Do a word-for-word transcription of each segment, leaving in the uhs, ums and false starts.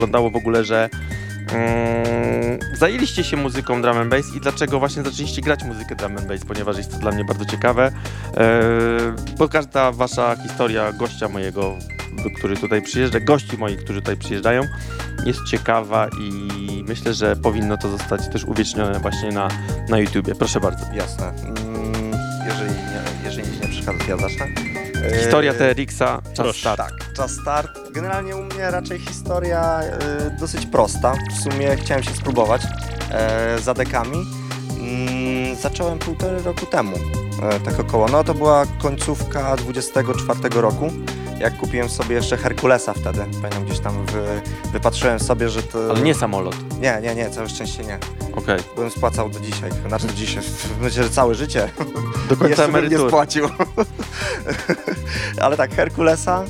wyglądało w ogóle, że mm, zajęliście się muzyką drum and bass i dlaczego właśnie zaczęliście grać muzykę drum and bass, ponieważ jest to dla mnie bardzo ciekawe, e, bo każda wasza historia gościa mojego, który tutaj przyjeżdża, gości moich, którzy tutaj przyjeżdżają, jest ciekawa i myślę, że powinno to zostać też uwiecznione właśnie na, na YouTubie. Proszę bardzo. Jasne. Mm, jeżeli, nie, jeżeli mi nie przeszkadza, to ja zacznę. Historia T R X-a, czas Proszę. start. Tak, czas start. Generalnie u mnie raczej historia y, dosyć prosta. W sumie chciałem się spróbować e, za dekami. Mm, zacząłem półtorej roku temu, e, tak około. No to była końcówka dwudziestego czwartego roku, jak kupiłem sobie jeszcze Herkulesa wtedy. Pamiętam, gdzieś tam wy, wypatrzyłem sobie, że to... Ale nie samolot. Nie, nie, nie, całe szczęście nie. Okej. Byłem spłacał do dzisiaj, znaczy do dzisiaj, myślę, że całe życie. Do końca Jeszcze bym nie emerytury. spłacił. Ale tak, Herkulesa.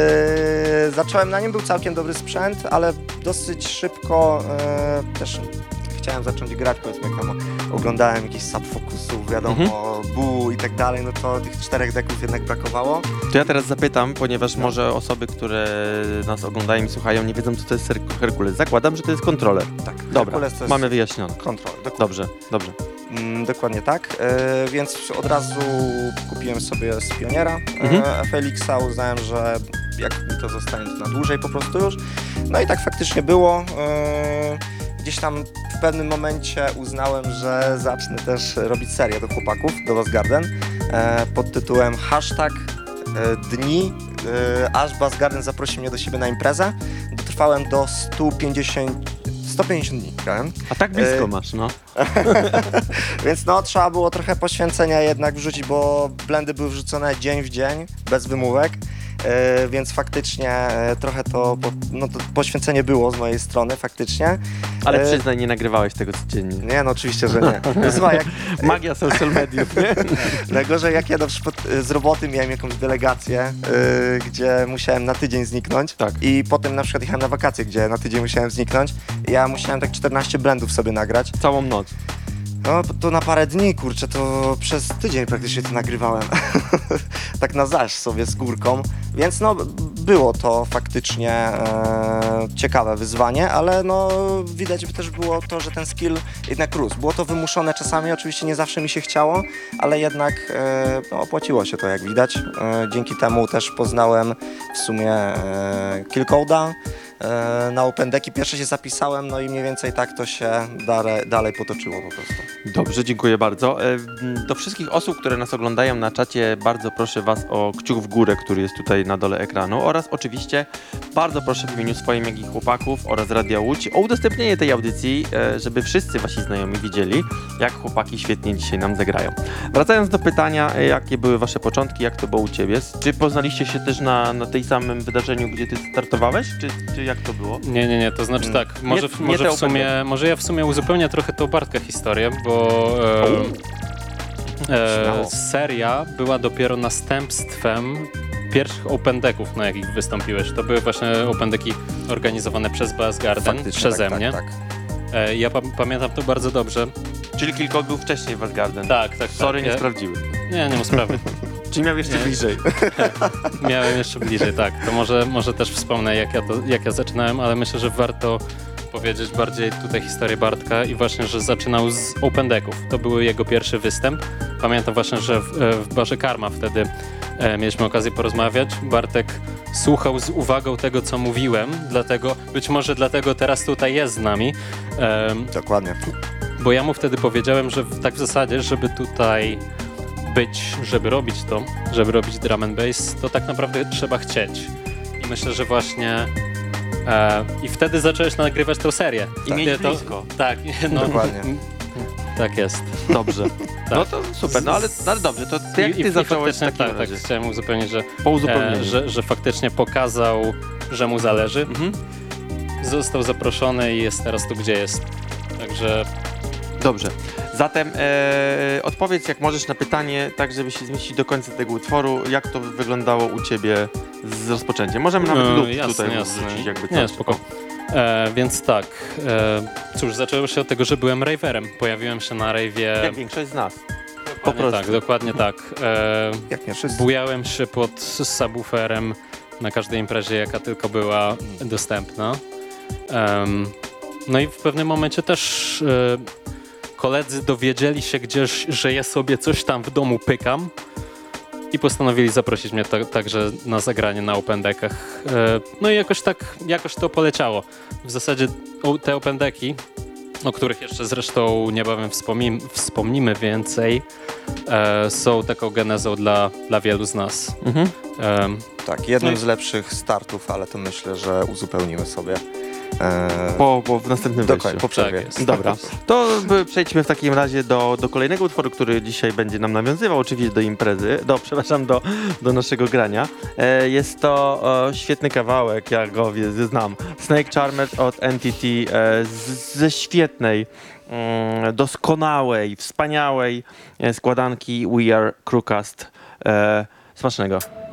Yy, zacząłem na nim, był całkiem dobry sprzęt, ale dosyć szybko yy, też chciałem zacząć grać, powiedzmy, jak tam oglądałem jakichś subfokusów, wiadomo, Mhm. bu i tak dalej, no to tych czterech deków jednak brakowało. To ja teraz zapytam, ponieważ może osoby, które nas oglądają i słuchają, nie wiedzą, co to jest Her- Herkules. Zakładam, że to jest kontroler. Tak, Dobra, Herkules to jest mamy wyjaśnione. kontrol. Dokładnie. Dobrze, dobrze. Mm, dokładnie tak, e, więc od razu kupiłem sobie z Pioniera Mhm. e, F L X-a, uznałem, że jak mi to zostanie to na dłużej po prostu już. No i tak faktycznie było. E, gdzieś tam w pewnym momencie uznałem, że zacznę też robić serię do chłopaków, do Lost Garden, e, pod tytułem hashtag e, dni, e, aż Lost Garden zaprosi mnie do siebie na imprezę. Dotrwałem do stu pięćdziesięciu, sto pięćdziesiąt dni grałem. A tak blisko E, masz, no. Więc no, trzeba było trochę poświęcenia jednak wrzucić, bo blendy były wrzucone dzień w dzień, bez wymówek, e, więc faktycznie e, trochę to, po, no, to poświęcenie było z mojej strony, faktycznie. Ale e, przyznaj, nie nagrywałeś tego codziennie. Nie, no oczywiście, że nie. Słuchaj, jak, Magia social mediów, nie? najgorzej jak ja na przykład e, z roboty miałem jakąś delegację, e, gdzie musiałem na tydzień zniknąć Tak. i potem na przykład jechałem na wakacje, gdzie na tydzień musiałem zniknąć i ja musiałem tak czternaście blendów sobie nagrać. Całą noc. No to na parę dni, kurczę, to przez tydzień praktycznie to nagrywałem. Tak na zaś sobie z górką. Więc no było to faktycznie e, ciekawe wyzwanie, ale no widać by też było to, że ten skill jednak rósł. Było to wymuszone czasami, oczywiście nie zawsze mi się chciało, ale jednak e, no, opłaciło się to, jak widać. E, dzięki temu też poznałem w sumie e, Killcode'a. E, na Open Decki pierwsze się zapisałem, no i mniej więcej tak to się dalej, dalej potoczyło po prostu. Dobrze, dziękuję bardzo. E, Do wszystkich osób, które nas oglądają na czacie, bardzo proszę was o kciuk w górę, który jest tutaj na dole ekranu, oraz oczywiście bardzo proszę w imieniu swoim, jak i chłopaków oraz Radia Łódź o udostępnienie tej audycji, e, żeby wszyscy wasi znajomi widzieli, jak chłopaki świetnie dzisiaj nam zagrają. Wracając do pytania, e, jakie były wasze początki, jak to było u ciebie? Czy poznaliście się też na, na tej samym wydarzeniu, gdzie ty startowałeś, czy, czy jak to było? Nie, nie, nie, to znaczy tak, może, nie może te w sumie, może ja w sumie uzupełnię trochę tą Bartka historię, bo e, Śmiało. e, seria była dopiero następstwem pierwszych Open Decków, na jakich wystąpiłeś. To były właśnie Open Decki organizowane przez Lost Garden, Faktycznie, przeze tak, mnie. Tak, tak. E, ja pa pamiętam to bardzo dobrze. Czyli Killcode był wcześniej w Garden. Tak, tak, Sorry, tak. nie Ja- sprawdziły. Nie, nie ma sprawy. Czyli miał jeszcze Nie. bliżej. Miałem jeszcze bliżej, tak. To może, może też wspomnę, jak ja, to, jak ja zaczynałem, ale myślę, że warto powiedzieć bardziej tutaj historię Bartka i właśnie, że zaczynał z Open Decków. To był jego pierwszy występ. Pamiętam właśnie, że w, w barze Karma wtedy e, mieliśmy okazję porozmawiać. Bartek słuchał z uwagą tego, co mówiłem, dlatego, być może dlatego teraz tutaj jest z nami. Em, Dokładnie. bo ja mu wtedy powiedziałem, że w, tak w zasadzie, żeby tutaj być, żeby robić to, żeby robić drum and bass, to tak naprawdę trzeba chcieć. I myślę, że właśnie e, i wtedy zacząłeś nagrywać tę serię. I mieć to, blisko. Tak, no, Dokładnie. tak jest. Dobrze. No to super, no ale, ale dobrze, to ty, jak I, ty i zacząłeś w faktycznie, takim tak, tak, razie? chciałem uzupełnić, że, Po e, uzupełnieniu. że, że faktycznie pokazał, że mu zależy. Mhm. Został zaproszony i jest teraz tu, gdzie jest. Także Dobrze. Zatem e, odpowiedz, jak możesz, na pytanie, tak żeby się zmieścić do końca tego utworu, jak to wyglądało u ciebie z rozpoczęciem. Możemy nawet No, lub jasne, tutaj jasne. wrzucić, jakby Nie, coś. spoko. E, więc tak, e, cóż, zaczęło się od tego, że byłem raverem. Pojawiłem się na rave'ie... Jak większość z nas. Po prostu. Tak, dokładnie tak. E, Jak nie wszyscy. bujałem się pod subwooferem na każdej imprezie, jaka tylko była dostępna. Em, no i w pewnym momencie też e, koledzy dowiedzieli się gdzieś, że ja sobie coś tam w domu pykam i postanowili zaprosić mnie ta, także na zagranie na Open Deckach. E, no i jakoś tak, jakoś to poleciało. W zasadzie o, te Open Decki, o których jeszcze zresztą niebawem wspomnimy, wspomnimy więcej, e, są taką genezą dla, dla wielu z nas. Mhm. Em, Tak, jednym No i- z lepszych startów, ale to myślę, że uzupełnimy sobie. E, Po, po w następnym dokładnie, wejściu. po przerwie. Tak jest. Dobra, to y, przejdźmy w takim razie do, do kolejnego utworu, który dzisiaj będzie nam nawiązywał, oczywiście do imprezy, do, przepraszam, do, do naszego grania. E, jest to e, świetny kawałek, ja go wie, znam. Snake Charmer od N T T e, z, ze świetnej, mm, doskonałej, wspaniałej e, składanki We Are Crewcast. E, smacznego.